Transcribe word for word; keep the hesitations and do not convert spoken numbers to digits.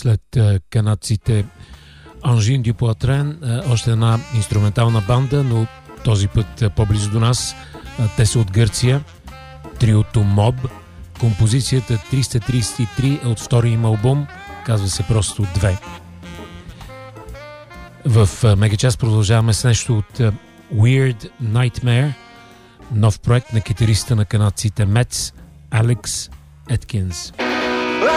след канадците Angine du Poitrain, още една инструментална банда, но този път по-близо до нас. Те са от Гърция, триото Моб. Композицията триста тридесет и три е от втория им албум, казва се просто две. В Мегачас продължаваме с нещо от Weird Nightmare, нов проект на китариста на канадците Metz, Алекс Еткинс.